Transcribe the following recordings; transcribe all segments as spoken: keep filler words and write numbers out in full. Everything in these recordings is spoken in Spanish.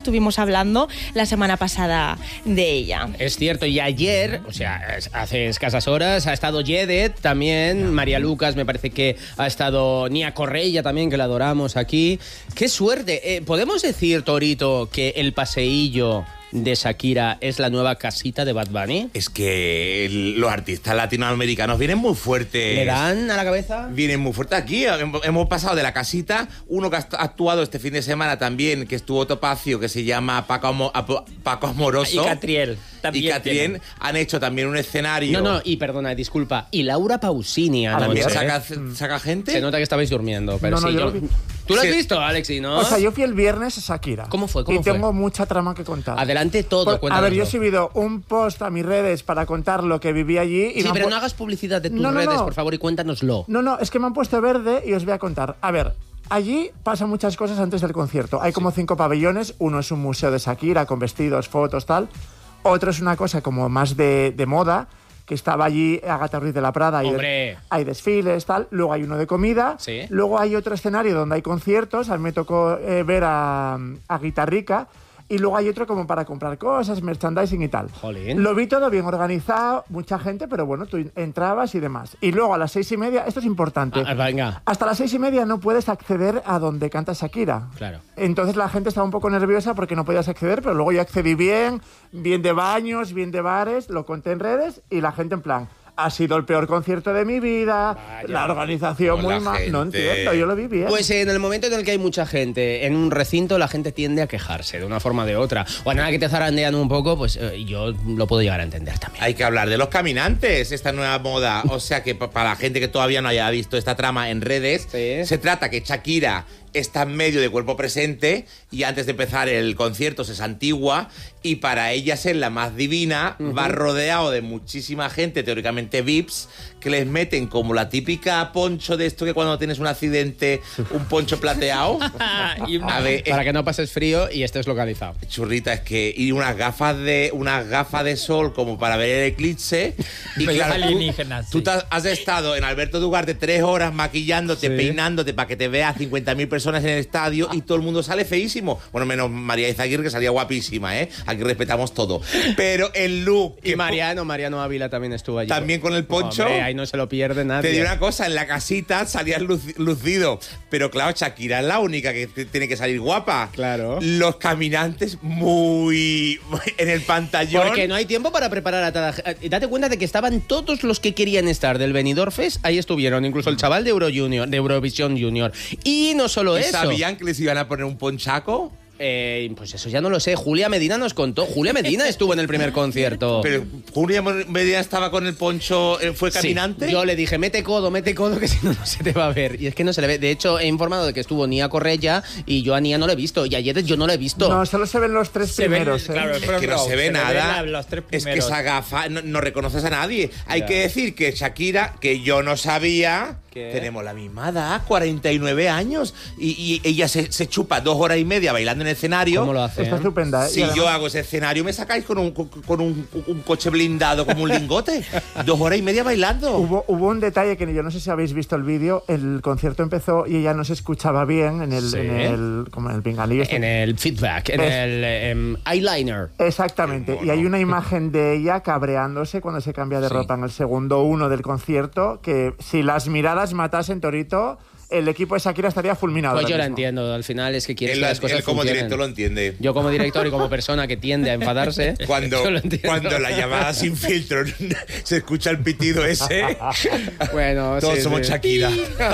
estuvimos hablando la semana pasada de ella. Es cierto, y ayer, o sea, hace escasas horas, ha estado Yedet también, María Lucas, me parece que ha estado Nia Correia también, que la adoramos aquí. ¡Qué suerte! Eh, ¿Podemos decir, Torito, que el paseillo de Shakira es la nueva casita de Bad Bunny? Es que el, los artistas latinoamericanos vienen muy fuertes. ¿Le dan a la cabeza? Vienen muy fuertes aquí. Hemos pasado de la casita, uno que ha actuado este fin de semana también, que estuvo Topacio, que se llama Paco, Amo, Paco Amoroso. Y Catriel. Y Catriel han hecho también un escenario. No, no, y perdona, disculpa. Y Laura Pausini. ¿También saca, saca gente? Se nota que estabais durmiendo, pero no, sí. no, Yo... yo lo ¿Tú lo has sí. visto, Alexi, no? O sea, yo fui el viernes a Shakira. ¿Cómo fue? ¿Cómo y fue? tengo mucha trama que contar. Adelante todo, pues, cuéntanos. A ver, yo he subido un post a mis redes para contar lo que viví allí. Y sí, pero pu- no hagas publicidad de tus no, no, redes, no. por favor, y cuéntanoslo. No, no, es que me han puesto verde y os voy a contar. A ver, allí pasan muchas cosas antes del concierto. Hay como sí. cinco pabellones. Uno es un museo de Shakira con vestidos, fotos, tal. Otro es una cosa como más de, de moda, que estaba allí Agatha Ruiz de la Prada. Y ¡Hombre! Hay desfiles, tal. Luego hay uno de comida. Sí. Luego hay otro escenario donde hay conciertos. A mí me tocó eh, ver a, a Guitarrica. Y luego hay otro como para comprar cosas, merchandising y tal. Jolín. Lo vi todo bien organizado, mucha gente, pero bueno, tú entrabas y demás. Y luego a las seis y media, esto es importante. Ah, venga. Hasta las seis y media no puedes acceder a donde canta Shakira. Claro. Entonces la gente estaba un poco nerviosa porque no podías acceder, pero luego yo accedí bien, bien de baños, bien de bares, lo conté en redes y la gente en plan... Ha sido el peor concierto de mi vida, Vaya. la organización muy mal. No entiendo, yo lo vi bien. Pues en el momento en el que hay mucha gente en un recinto, la gente tiende a quejarse de una forma o de otra. O a nada que te zarandean un poco, pues eh, yo lo puedo llegar a entender también. Hay que hablar de los caminantes, esta nueva moda. O sea que para la gente que todavía no haya visto esta trama en redes, sí. se trata que Shakira está en medio de cuerpo presente y antes de empezar el concierto se santigua y para ella ser la más divina uh-huh. va rodeado de muchísima gente, teóricamente V I Ps, que les meten como la típica poncho de esto que cuando tienes un accidente, un poncho plateado. y una, a ver, para eh, que no pases frío y estés localizado. Churrita, es que y unas gafas de unas gafas de sol como para ver el eclipse. Y claro, alienígenas, tú, sí. tú has estado en Alberto Dugarte tres horas maquillándote, sí. peinándote para que te veas cincuenta mil personas en el estadio y todo el mundo sale feísimo. Bueno, menos María Izaguirre, que salía guapísima, ¿eh? Aquí respetamos todo. Pero el look... Y Mariano, Mariano Ávila también estuvo allí. También con el poncho. Hombre, ahí no se lo pierde nadie. Te digo una cosa, en la casita salías lucido. Pero claro, Shakira es la única que tiene que salir guapa. Claro. Los caminantes muy... en el pantallón. Porque no hay tiempo para preparar a toda... Date cuenta de que estaban todos los que querían estar del Benidorm Fest, ahí estuvieron. Incluso el chaval de Euro Junior, de Eurovisión Junior. Y no solo eso. ¿Sabían que les iban a poner un ponchaco? Eh, pues eso ya no lo sé. Julia Medina nos contó. Julia Medina estuvo en el primer concierto. Pero Julia Medina estaba con el poncho, ¿fue caminante? Sí, yo le dije, mete codo, mete codo, que si no, no se te va a ver. Y es que no se le ve. De hecho, he informado de que estuvo Nia Correia y yo a Nia no lo he visto. Y a Yedet yo no lo he visto. No, solo se ven los tres se primeros. Ven, ¿eh? claro, es que no se ve se nada. Los tres es que esa gafa, no, no reconoces a nadie. Hay ya. que decir que Shakira, que yo no sabía... ¿Qué? Tenemos la misma edad, cuarenta y nueve años. Y, y ella se, se chupa dos horas y media bailando en el escenario. ¿Cómo lo hace? Está estupenda. ¿eh? Si además... yo hago ese escenario, me sacáis con un, con un, un coche blindado como un lingote. Dos horas y media bailando. Hubo, hubo un detalle que yo no sé si habéis visto el vídeo. El concierto empezó y ella no se escuchaba bien en el, sí. en el, como en el pinganillo. En el feedback, en es... el um, eyeliner. Exactamente. Y hay una imagen de ella cabreándose cuando se cambia de sí. ropa en el segundo uno del concierto, que si las miradas matasen, Torito, el equipo de Shakira estaría fulminado. Pues yo mismo. la entiendo, al final es que quieres él, que las cosas él como funcionen. director lo entiende. Yo como director y como persona que tiende a enfadarse, cuando, yo lo entiendo. Cuando la llamada sin filtro se escucha el pitido ese. Bueno, todos sí, somos sí. Shakira.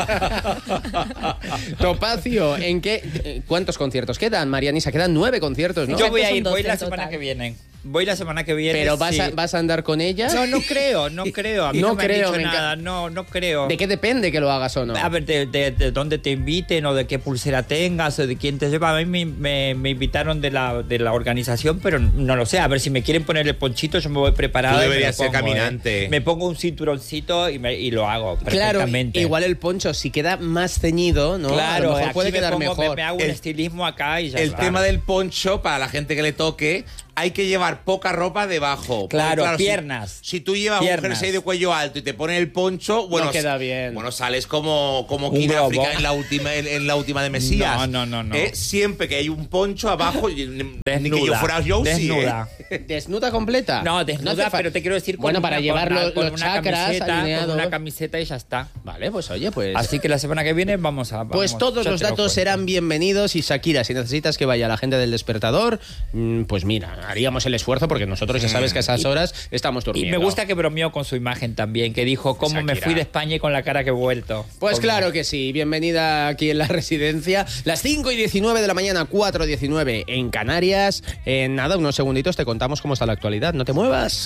Topacio, ¿en qué cuántos conciertos quedan, Marianisa? Quedan nueve conciertos, ¿no? Yo voy a ir, voy la semana que viene. Voy la semana que viene. ¿Pero vas, sí. a, vas a andar con ella? No, no creo, no creo. A mí no, no me creo, han dicho me nada, no, no creo. ¿De qué depende que lo hagas o no? A ver, de, de, de dónde te inviten o de qué pulsera tengas o de quién te lleva. A mí me, me, me invitaron de la, de la organización, pero no lo sé. A ver, si me quieren poner el ponchito, yo me voy preparado. Tú deberías pongo, ser caminante. ¿eh? Me pongo un cinturoncito y, me, y lo hago perfectamente. Claro, igual el poncho, si queda más ceñido, ¿no? Claro, a lo mejor aquí puede me quedar pongo, mejor. Me, me hago el, un estilismo acá y ya El está. tema del poncho, para la gente que le toque, hay que llevar poca ropa debajo. Claro, claro piernas. Si, si tú llevas piernas. un jersey de cuello alto y te pones el poncho, bueno, no queda bien. Bueno, sales como, como Un King globo. África en la última en, en la última de Mesías. No, no, no, no. Eh, siempre que hay un poncho abajo, ni Desnuda, que yo fuera Josie, desnuda. ¿eh? ¿Desnuda completa? No, desnuda, hace fa- pero te quiero decir... con Bueno, una- para con llevar una- los, con los una chakras camiseta, alineados. con una camiseta y ya está. Vale, pues oye, pues... Así que la semana que viene vamos a... Pues vamos, todos ya los te lo datos cuento. serán bienvenidos y Shakira, si necesitas que vaya la gente del Despertador, mm, pues mira, haríamos el esfuerzo porque nosotros ya sabes que a esas horas estamos Y durmiendo. me gusta que bromeó con su imagen también, que dijo cómo me Shakira. fui de España y con la cara que he vuelto. Pues Como- claro que sí, bienvenida aquí en la residencia. Las cinco y diecinueve de la mañana, cuatro y diecinueve en Canarias. En nada, unos segunditos te contamos cómo está la actualidad. No te muevas.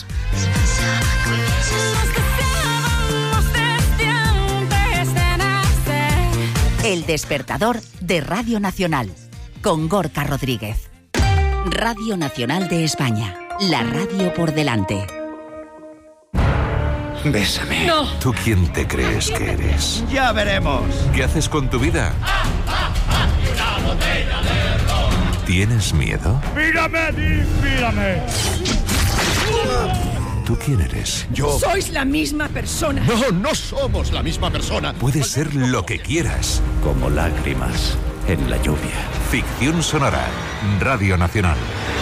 El Despertador de Radio Nacional, con Gorka Rodríguez. Radio Nacional de España, la radio por delante. Bésame. No. ¿Tú quién te crees que eres? Ya veremos. ¿Qué haces con tu vida? ¿Tienes miedo? ¡Mírame, mírame! ¿Tú quién eres? Yo... Sois la misma persona. No, no somos la misma persona. Puedes ser lo que quieras. Como lágrimas en la lluvia. Ficción sonora. Radio Nacional.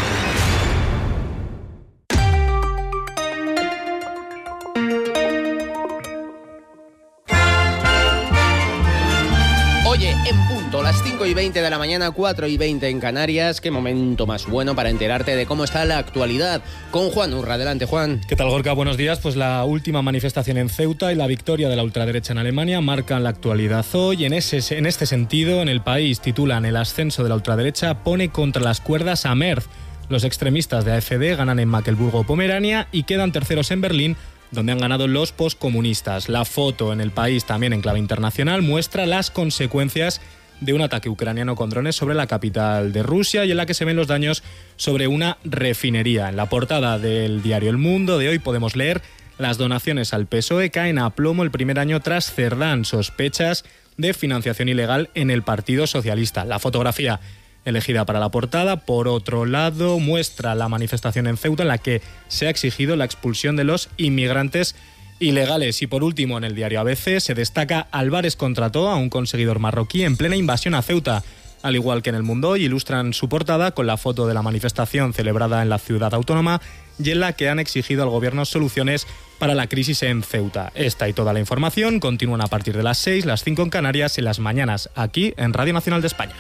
Oye, en punto, las cinco y veinte de la mañana, cuatro y veinte en Canarias. Qué momento más bueno para enterarte de cómo está la actualidad. Con Juan Urra. Adelante, Juan. ¿Qué tal, Gorka? Buenos días. Pues la última manifestación en Ceuta y la victoria de la ultraderecha en Alemania marcan la actualidad hoy. En, ese, en este sentido, en el país titulan: el ascenso de la ultraderecha pone contra las cuerdas a Merz. Los extremistas de A F D ganan en Mecklemburgo-Pomerania y quedan terceros en Berlín, donde han ganado los poscomunistas. La foto en el país, también en clave internacional, muestra las consecuencias de un ataque ucraniano con drones sobre la capital de Rusia y en la que se ven los daños sobre una refinería. En la portada del diario El Mundo de hoy podemos leer: las donaciones al P S O E caen a plomo el primer año tras Cerdán, sospechas de financiación ilegal en el Partido Socialista. La fotografía elegida para la portada, por otro lado, muestra la manifestación en Ceuta en la que se ha exigido la expulsión de los inmigrantes ilegales. Y por último, en el diario A B C se destaca: Álvarez contrató a un conseguidor marroquí en plena invasión a Ceuta. Al igual que en El Mundo Hoy, ilustran su portada con la foto de la manifestación celebrada en la ciudad autónoma y en la que han exigido al gobierno soluciones para la crisis en Ceuta. Esta y toda la información continúan a partir de las seis, las cinco en Canarias, en las mañanas, aquí en Radio Nacional de España.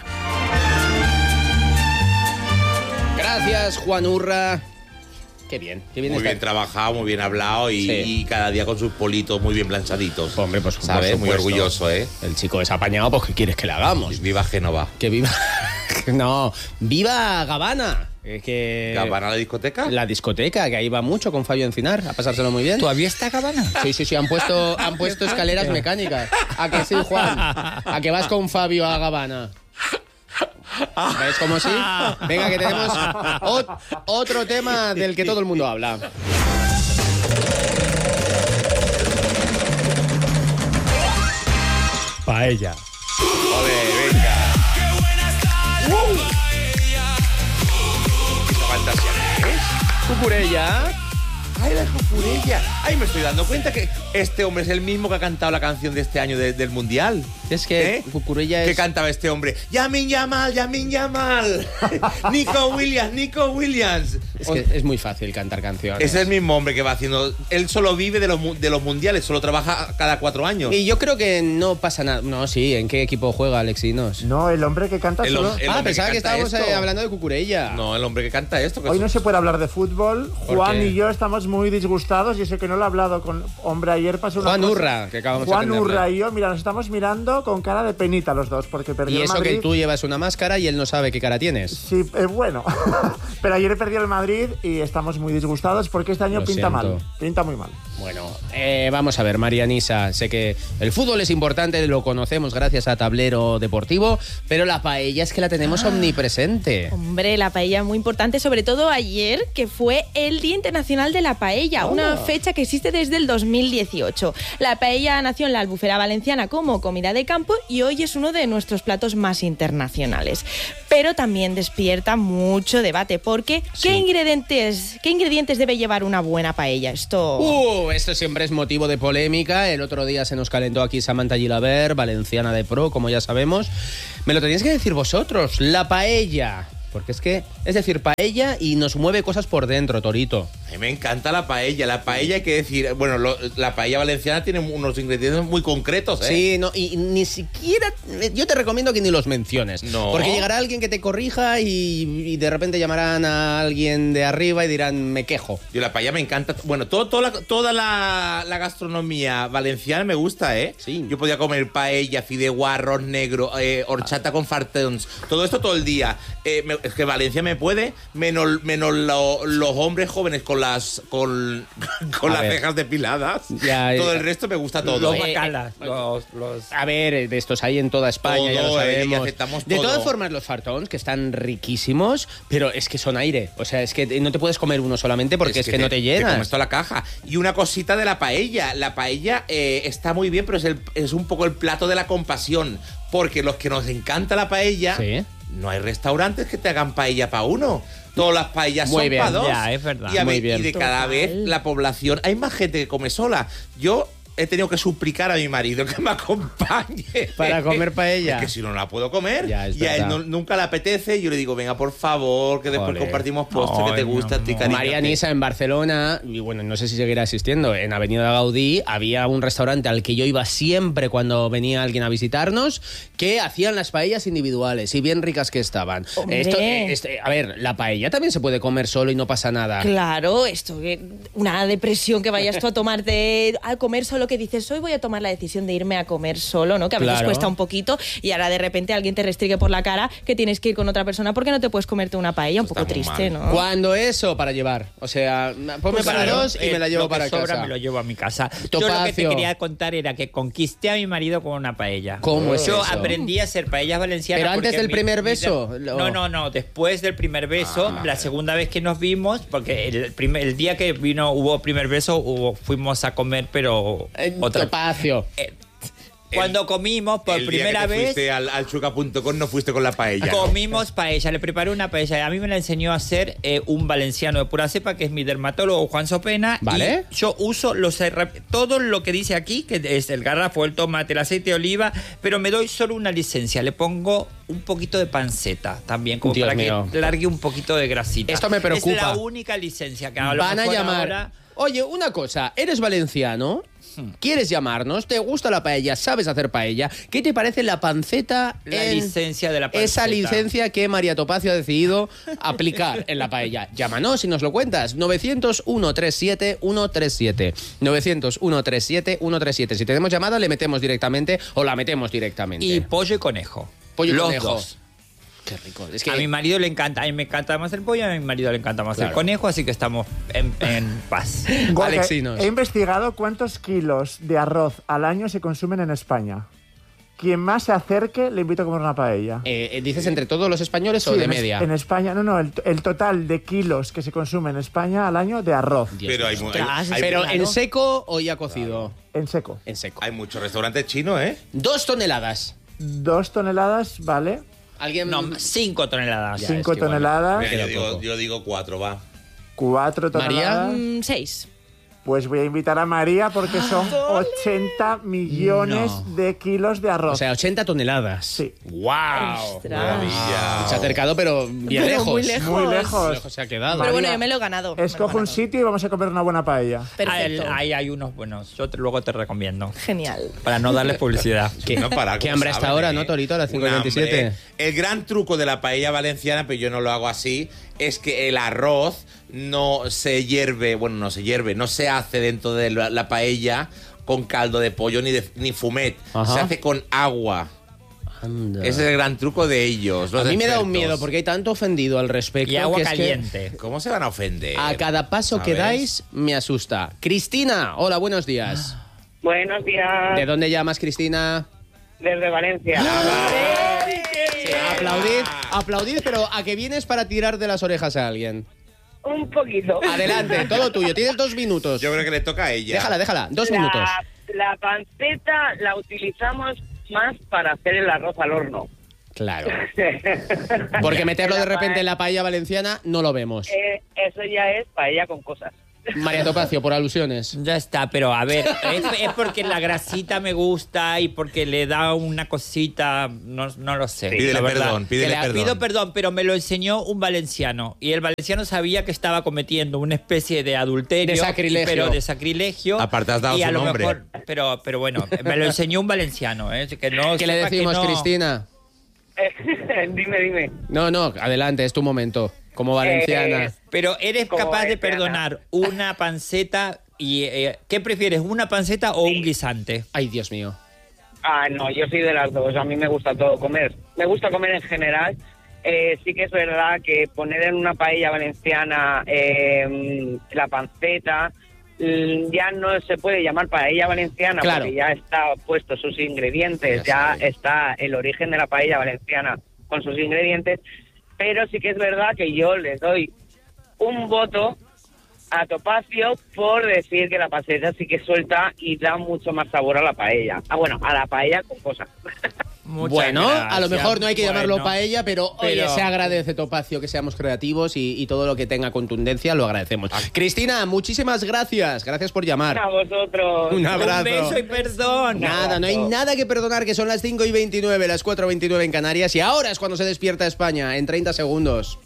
Gracias, Juan Urra. Qué bien, qué bien Muy está. bien trabajado, muy bien hablado y, Sí. y cada día con sus politos muy bien planchaditos. Hombre, pues ¿sabes? por Muy supuesto. orgulloso, ¿eh? El chico es apañado, pues ¿qué quieres que le hagamos? Viva Génova. Que viva... No, viva Gabana. Es que... ¿Gabana la discoteca? La discoteca, que ahí va mucho con Fabio Encinar, a pasárselo muy bien. ¿Todavía está Gabana? Sí, sí, sí, han puesto, han puesto escaleras mecánicas. ¿A que sí, Juan? ¿A que vas con Fabio a Gabana? ¿Ves cómo sí? Venga, que tenemos ot- otro tema del que todo el mundo habla. Paella. Ole, venga. ¡Uh! Esta fantasía, ¿qué es? Cucurella. ¡Ay, la Cucurella! ¡Ay, me estoy dando cuenta que este hombre es el mismo que ha cantado la canción de este año de- del Mundial! Es que ¿Eh? Cucurella ¿Qué es... cantaba este hombre? ¡Yamin Yamal, Yamin Yamal! ¡Nico Williams, Nico Williams! Es que es muy fácil cantar canciones. Es el mismo hombre que va haciendo... Él solo vive de los, mu- de los mundiales, solo trabaja cada cuatro años. Y yo creo que no pasa nada. No, sí, ¿en qué equipo juega Alexinos? No, el hombre que canta El solo... hom- el Ah, hombre pensaba que, canta estábamos esto. eh, hablando de Cucurella. No, el hombre que canta esto. Que Hoy es- no se puede hablar de fútbol. ¿Por Juan qué? y yo estamos muy disgustados. Yo sé que no lo he hablado con... Hombre, ayer pasó una Juan cosa- Urra, que acabamos de Juan atenderle. Urra y yo, mira, nos estamos mirando con cara de penita los dos, porque perdió Y el eso Madrid. que tú llevas una máscara y él no sabe qué cara tienes. Sí, eh, bueno. Pero ayer perdió el Madrid y estamos muy disgustados porque este año Lo pinta siento. mal. Pinta muy mal. Bueno, eh, vamos a ver, Marianisa, sé que el fútbol es importante, lo conocemos gracias a Tablero Deportivo, pero la paella es que la tenemos Ah. omnipresente. Hombre, la paella muy importante, sobre todo ayer, que fue el Día Internacional de la Paella, Oh. una fecha que existe desde el dos mil dieciocho. La paella nació en la Albufera Valenciana como comida de de campo y hoy es uno de nuestros platos más internacionales. Pero también despierta mucho debate porque Sí. ¿qué ingredientes, qué ingredientes debe llevar una buena paella? Esto... Uh, esto siempre es motivo de polémica. El otro día se nos calentó aquí Samantha Gilaber, valenciana de pro, como ya sabemos. Me lo tenéis que decir vosotros, la paella. Porque es que, es decir, paella y nos mueve cosas por dentro, Torito. A mí me encanta la paella. La paella hay que decir, bueno, lo- la paella valenciana tiene unos ingredientes muy concretos, ¿eh? Sí, no, y ni siquiera. Yo te recomiendo que ni los menciones. No. Porque llegará alguien que te corrija y, y de repente llamarán a alguien de arriba y dirán, me quejo. Yo la paella me encanta. Bueno, todo, toda, la, toda la, la gastronomía valenciana me gusta, ¿eh? Sí. Yo podía comer paella, fideuá, arroz negro, eh, horchata con fartons, todo esto todo el día. Eh, me- es que Valencia me puede, menos, menos lo- los hombres jóvenes con las con, con A las ver. cejas depiladas. Ya, todo ya. el resto me gusta todo. Los Eh, bacalas, los, los... A ver, de estos hay en toda España, ya lo Todo, eh, y sabemos. aceptamos De todo. todas formas, los fartons, que están riquísimos, pero es que son aire. O sea, es que no te puedes comer uno solamente porque es, que, no te llenas. comes toda la caja. Y una cosita de la paella. La paella eh, está muy bien, pero es, el- es un poco el plato de la compasión. Porque los que nos encanta la paella, Sí. no hay restaurantes que te hagan paella para uno. Todas las paellas Muy son bien, para dos. ya, es verdad. Y, a Muy ver, bien. y de cada Total. vez la población... Hay más gente que come sola. Yo he tenido que suplicar a mi marido que me acompañe. Para comer paella. Es que si no la puedo comer. Ya, es y a él verdad. no- nunca le apetece. Y yo le digo, venga, por favor, que después Joder. compartimos postre que Ay, te gusta, mi a ti, amor. cariño. María Nisa en Barcelona, y bueno, no sé si seguirá existiendo, en Avenida Gaudí había un restaurante al que yo iba siempre cuando venía alguien a visitarnos, que hacían las paellas individuales y bien ricas que estaban. ¡Hombre! Esto, eh, este, a ver, la paella también se puede comer solo y no pasa nada. Claro, esto, que- una depresión que vayas tú a tomarte, a comer solo, que dices, hoy voy a tomar la decisión de irme a comer solo, ¿no? Que a veces Claro. cuesta un poquito y ahora de repente alguien te restringe por la cara que tienes que ir con otra persona porque no te puedes comerte una paella, un Eso poco está muy triste, mal. ¿no? Cuando eso para llevar, o sea, ponme Pues para claro, dos y eh, me la llevo lo que para sobra casa. me lo llevo a mi casa. Yo lo que te Topacio. quería contar era que conquisté a mi marido con una paella. ¿Cómo es Yo eso? aprendí a hacer paellas valencianas. ¿Pero antes porque del mi- primer mi- beso? Lo- No, no, no. Después del primer beso, Ah. la segunda vez que nos vimos, porque el, primer, el día que vino hubo primer beso, hubo, fuimos a comer, pero Eh, otra. Topacio. Eh, Cuando comimos por El día primera que te vez. fuiste al, al chuca punto com no fuiste con la paella. ¿no? Comimos paella, le preparé una paella. A mí me la enseñó a hacer eh, un valenciano de pura cepa, que es mi dermatólogo Juan Sopena. Vale. Y yo uso los herra- todo lo que dice aquí, que es el garrafo, el tomate, el aceite de oliva, pero me doy solo una licencia. Le pongo un poquito de panceta también, como Dios para mío. que largue un poquito de grasita. Esto me preocupa. Es la única licencia que a lo Van a mejor llamar. ahora- Oye, una cosa, ¿eres valenciano? ¿Quieres llamarnos? ¿Te gusta la paella? ¿Sabes hacer paella? ¿Qué te parece la panceta? La en licencia de la panceta. Esa licencia que María Topacio ha decidido aplicar en la paella. Llámanos y nos lo cuentas. novecientos uno treinta y siete ciento treinta y siete. novecientos uno treinta y siete ciento treinta y siete. Si tenemos llamada, le metemos directamente o la metemos directamente. Y pollo y conejo. pollo y Los conejo. dos. Qué rico. Es que A mi marido le encanta, a mí me encanta más el pollo, a mi marido le encanta más Claro. el conejo, así que estamos en, en paz. Gorka, Alexinos. he investigado cuántos kilos de arroz al año se consumen en España. Quien más se acerque, le invito a comer una paella. Eh, eh, ¿dices entre todos los españoles o Sí, de en es- media? En España, no, no, el, el total de kilos que se consume en España al año de arroz, Dios Pero hay, mío. mu- hay, Ostras, hay- Pero claro. en seco o ya cocido. en seco. En seco. hay muchos restaurantes chinos, ¿eh? Dos toneladas. Dos toneladas, ¿vale? ¿Alguien? No, cinco toneladas. Ya, Cinco es que igual- toneladas, Mira, yo, queda digo, poco. yo digo cuatro, va. cuatro María. toneladas. Mm, seis. Pues voy a invitar a María porque son ochenta millones No. de kilos de arroz. O sea, ochenta toneladas. Sí. ¡Wow! Ostras. Maravilla. Se ha acercado, pero bien Pero lejos. muy lejos. Muy lejos. Lejos se ha quedado. Pero bueno, María, yo me lo he ganado. me lo he Escoge un ganado. sitio y vamos a comer una buena paella. Perfecto. Ah, el- Ahí hay unos buenos, yo te- luego te recomiendo. Genial. Para no darles publicidad. ¿Qué, No para, qué ¿cómo hambre hasta saben, ahora, eh? no, Torito? A las cinco y Un veintisiete. hambre. El gran truco de la paella valenciana, pero yo no lo hago así, es que el arroz no se hierve, bueno, no se hierve, no se hace dentro de la, la paella con caldo de pollo ni, de- ni fumet. Ajá. Se hace con agua. Anda. Ese es el gran truco de ellos. A los mí me da un expertos. miedo porque hay tanto ofendido al respecto. Y agua que es que caliente. ¿Cómo se van a ofender? a cada paso que ¿Sabes? dais me asusta. Cristina, hola, buenos días. Buenos días, ¿De dónde llamas, Cristina? desde Valencia. Sí, aplaudid, aplaudid, pero a que vienes para tirar de las orejas a alguien. Un poquito. Adelante, todo tuyo. Tienes dos minutos. Yo creo que le toca a ella. Déjala, déjala. Dos la, minutos. La panceta la utilizamos más para hacer el arroz al horno. Claro. Porque meterlo de repente en la paella valenciana no lo vemos. Eh, eso ya es paella con cosas. María Topacio, por alusiones. Ya está, pero a ver, es, es porque la grasita me gusta y porque le da una cosita, no, no lo sé. Pídele la verdad. perdón, pídele Que le- perdón. Pido perdón, pero me lo enseñó un valenciano. Y el valenciano sabía que estaba cometiendo una especie de adulterio. De sacrilegio. Pero de sacrilegio. Aparte has dado y a su lo nombre. mejor, pero, pero bueno, me lo enseñó un valenciano. ¿eh? Que no ¿Qué le sepa que decimos, no- Cristina? dime, dime. No, no, adelante, es tu momento. Como valenciana. Eh, Pero eres Como capaz de valenciana. perdonar una panceta y... eh, ¿qué prefieres, una panceta o un guisante? Ay, Dios mío. Ah, no, yo soy de las dos. A mí me gusta todo comer. Me gusta comer en general. Eh, sí que es verdad que poner en una paella valenciana eh, la panceta mm, ya no se puede llamar paella valenciana, Claro. porque ya está puesto sus ingredientes, ya, Ya está el origen de la paella valenciana con sus ingredientes. Pero sí que es verdad que yo le doy un voto a Topacio por decir que la panceta sí que suelta y da mucho más sabor a la paella. Ah, bueno, a la paella con cosas. Muchas Bueno, a lo gracias. mejor no hay que llamarlo Bueno, paella, pero, oye, pero- se agradece, Topacio, que seamos creativos y, y todo lo que tenga contundencia lo agradecemos. Cristina, muchísimas gracias. Gracias por llamar. A vosotros. Un Un abrazo. beso y perdón. Nada, no hay nada que perdonar, que son las cinco y veintinueve, las cuatro y veintinueve en Canarias, y ahora es cuando se despierta España, en treinta segundos.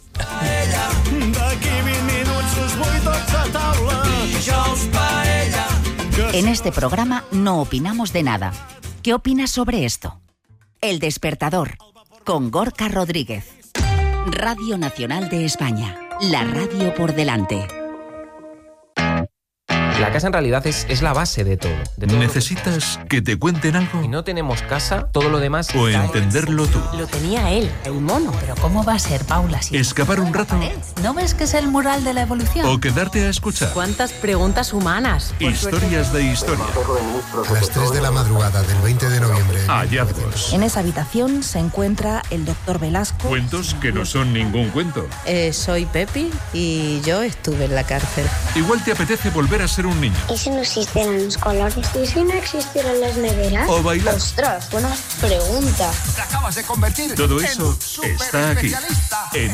En este programa no opinamos de nada. ¿Qué opinas sobre esto? El Despertador, con Gorka Rodríguez. Radio Nacional de España, la radio por delante. La casa en realidad es, es la base de todo. De todo lo que- ¿Necesitas que te cuenten algo? Si no tenemos casa, todo lo demás... ¿O cae. entenderlo tú? Lo tenía él, el mono. Pero ¿cómo va a ser, Paula? Si ¿Escapar un rato? ¿No ves que es el mural de la evolución? ¿O quedarte a escuchar? ¿Cuántas preguntas humanas? Historias de historia. A las tres de la madrugada del veinte de noviembre. Hallazgos. En esa habitación se encuentra el doctor Velasco. Cuentos que no son ningún cuento. Eh, soy Pepi y yo estuve en la cárcel. Igual te apetece volver a ser un niño. ¿Y si no existieran los colores? ¿Y si no existieran las neveras? O bailar. Ostras, buena pregunta. Te acabas de convertir Todo en eso un súper está aquí. especialista. En